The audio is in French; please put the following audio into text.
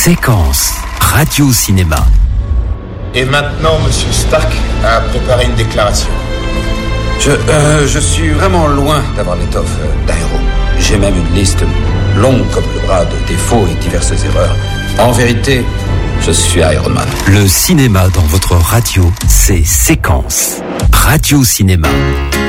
Séquence radio-cinéma. Et maintenant, Monsieur Stark a préparé une déclaration. Je suis vraiment loin d'avoir l'étoffe d'Aéro. J'ai même une liste longue comme le bras de défauts et diverses erreurs. En vérité, je suis Iron Man. Le cinéma dans votre radio, c'est Séquence radio-cinéma.